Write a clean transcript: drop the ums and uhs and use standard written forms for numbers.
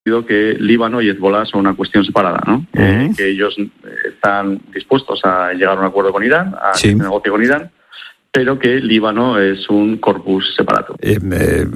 que Líbano y Hezbolá son una cuestión separada, ¿no? Que ellos están dispuestos a llegar a un acuerdo con Irán, a que se negocie con Irán, pero que Líbano es un corpus separado.